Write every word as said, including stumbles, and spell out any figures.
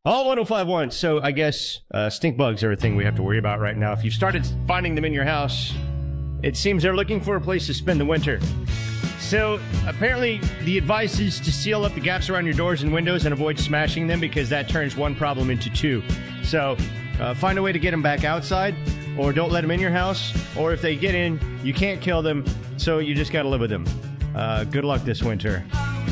All one oh five point one. So I guess uh, stink bugs are a thing we have to worry about right now. If you've started finding them in your house, it seems they're looking for a place to spend the winter. So apparently the advice is to seal up the gaps around your doors and windows and avoid smashing them because that turns one problem into two. So uh, find a way to get them back outside, or don't let them in your house. Or if they get in, you can't kill them, so you just got to live with them. Uh, good luck this winter.